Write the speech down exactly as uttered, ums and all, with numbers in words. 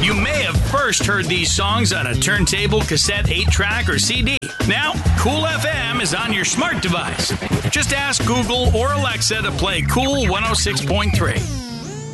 You may have first heard these songs on a turntable, cassette, eight track, or C D. Now, Cool F M is on your smart device. Just ask Google or Alexa to play Cool one oh six point three.